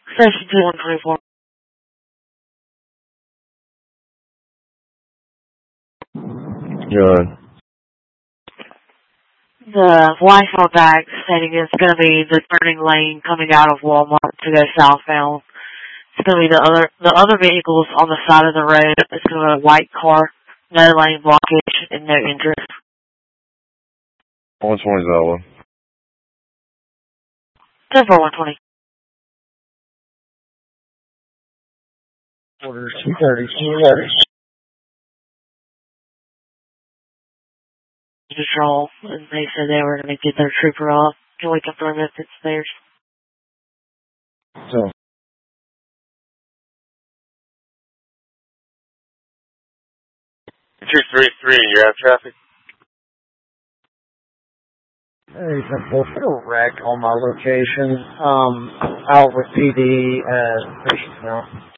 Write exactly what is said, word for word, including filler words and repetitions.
Station two one twenty-four. Good. The Wi-Fi bag stating it's going to be the turning lane coming out of Walmart to go southbound. It's going to be the other the other vehicles on the side of the road. It's going to be a white car, no lane blockage, and no entrance. one twenty Zelda. ten four one twenty. Order two thirty, two thirty. Patrol, and they said they were going to get their trooper off. Can we confirm if it's theirs? So. two three three, you have traffic? Hey, simple. Put a wreck on my location. Um, out with P D at Patience now.